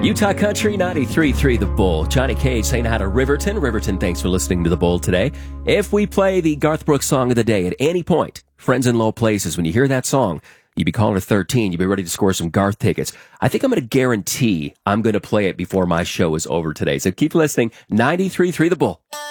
Utah Country 93.3 The Bull. Johnny Cage saying hi to Riverton. Riverton, thanks for listening to The Bull today. If we play the Garth Brooks song of the day at any point, Friends in Low Places, when you hear that song, you'd be calling her 13. You'd be ready to score some Garth tickets. I think I'm going to guarantee I'm going to play it before my show is over today. So keep listening. 93.3 The Bull.